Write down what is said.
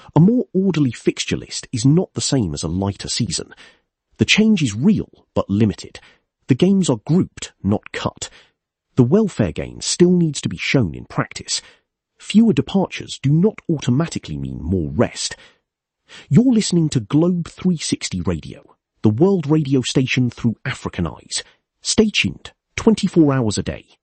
A more orderly fixture list is not the same as a lighter season. The change is real, but limited. The games are grouped, not cut. The welfare gain still needs to be shown in practice. Fewer departures do not automatically mean more rest. You're listening to Globe 360 Radio, the world radio station through African eyes. Stay tuned, 24 hours a day.